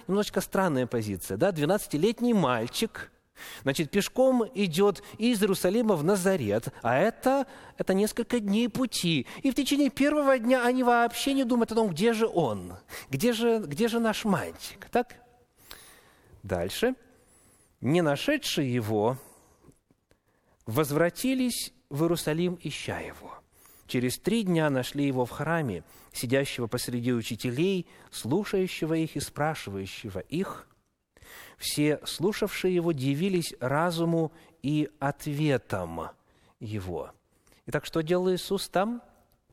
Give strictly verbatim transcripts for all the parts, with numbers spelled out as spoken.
немножечко странная позиция. Да? двенадцатилетний мальчик, значит, пешком идет из Иерусалима в Назарет, а это, это несколько дней пути. И в течение первого дня они вообще не думают о том, где же он, где же, где же наш мальчик. Так? Дальше. Не нашедшие его возвратились в Иерусалим, ища его. Через три дня нашли его в храме, сидящего посреди учителей, слушающего их и спрашивающего их. Все слушавшие его дивились разуму и ответам его. Итак, что делал Иисус там?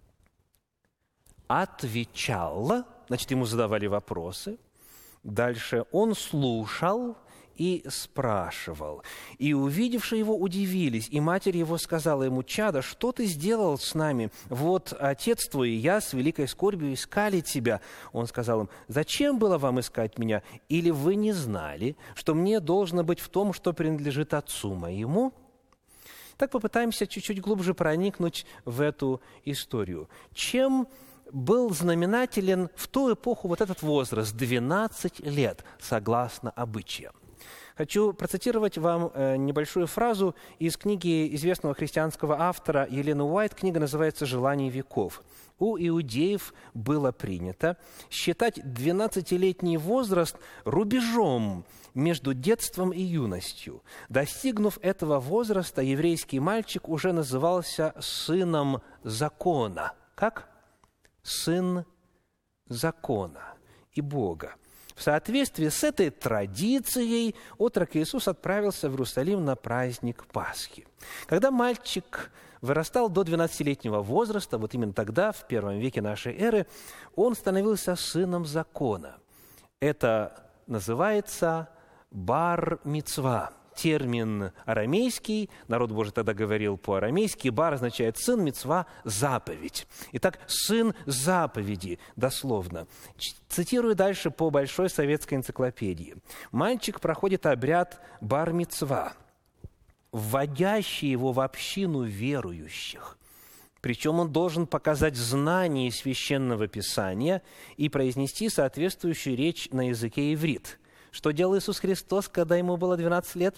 Отвечал, значит, ему задавали вопросы. Дальше он слушал и спрашивал. И увидевшие его удивились, и матерь его сказала ему: «Чадо, что ты сделал с нами? Вот отец твой и я с великой скорбью искали тебя». Он сказал им: «Зачем было вам искать меня? Или вы не знали, что мне должно быть в том, что принадлежит отцу моему?» Так попытаемся чуть-чуть глубже проникнуть в эту историю. Чем был знаменателен в ту эпоху вот этот возраст, двенадцать лет, согласно обычаям? Хочу процитировать вам небольшую фразу из книги известного христианского автора Елены Уайт. Книга называется «Желание веков». У иудеев было принято считать двенадцатилетний возраст рубежом между детством и юностью. Достигнув этого возраста, еврейский мальчик уже назывался сыном закона. Как? Сын закона и Бога. В соответствии с этой традицией отрок Иисус отправился в Иерусалим на праздник Пасхи. Когда мальчик вырастал до двенадцатилетнего возраста, вот именно тогда, в первом веке нашей эры, он становился сыном закона. Это называется бар-мицва. Термин арамейский, народ Божий тогда говорил по-арамейски, бар означает сын, мицва – заповедь. Итак, сын заповеди, дословно. Цитирую дальше по Большой советской энциклопедии. Мальчик проходит обряд бар-мицва, вводящий его в общину верующих. Причем он должен показать знание священного писания и произнести соответствующую речь на языке иврит. Что делал Иисус Христос, когда ему было двенадцать лет?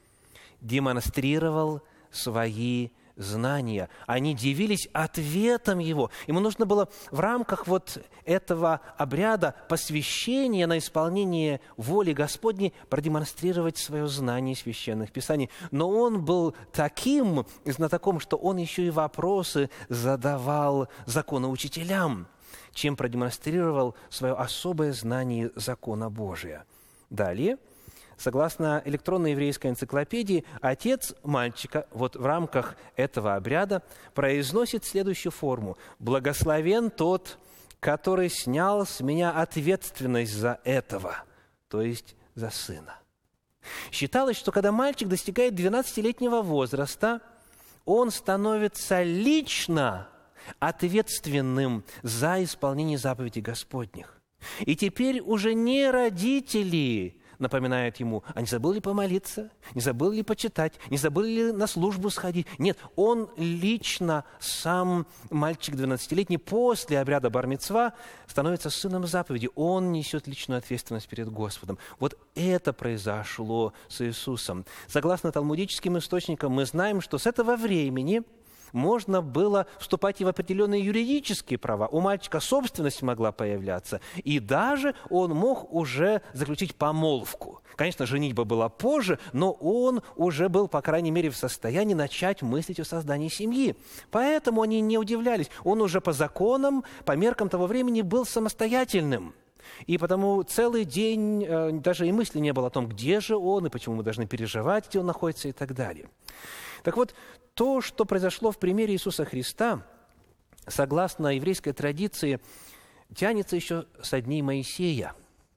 Демонстрировал свои знания. Они дивились ответом его. Ему нужно было в рамках вот этого обряда посвящения на исполнение воли Господней продемонстрировать свое знание священных писаний. Но он был таким знатоком, что он еще и вопросы задавал законоучителям, чем продемонстрировал свое особое знание закона Божия. Далее, согласно электронной еврейской энциклопедии, отец мальчика вот в рамках этого обряда произносит следующую форму: «Благословен тот, который снял с меня ответственность за этого», то есть за сына. Считалось, что когда мальчик достигает двенадцатилетнего возраста, он становится лично ответственным за исполнение заповедей Господних. И теперь уже не родители напоминают ему: а не забыл ли помолиться, не забыл ли почитать, не забыл ли на службу сходить. Нет, он лично, сам мальчик двенадцатилетний, после обряда бар-мицва становится сыном заповеди. Он несет личную ответственность перед Господом. Вот это произошло с Иисусом. Согласно талмудическим источникам, мы знаем, что с этого времени можно было вступать и в определенные юридические права. У мальчика собственность могла появляться, и даже он мог уже заключить помолвку. Конечно, женитьба была позже, но он уже был, по крайней мере, в состоянии начать мыслить о создании семьи. Поэтому они не удивлялись. Он уже по законам, по меркам того времени был самостоятельным. И потому целый день э, даже и мысли не было о том, где же он, и почему мы должны переживать, где он находится, и так далее. Так вот, то, что произошло в примере Иисуса Христа, согласно еврейской традиции, тянется еще со дней Моисея,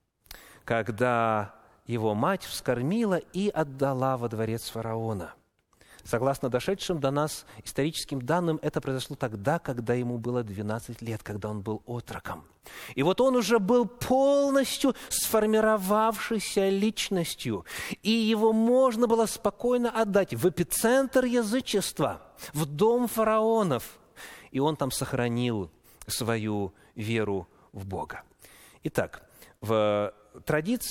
когда его мать вскормила и отдала во дворец фараона. Согласно дошедшим до нас историческим данным, это произошло тогда, когда ему было двенадцать лет, когда он был отроком. И вот он уже был полностью сформировавшейся личностью, и его можно было спокойно отдать в эпицентр язычества, в дом фараонов, и он там сохранил свою веру в Бога. Итак, в традиции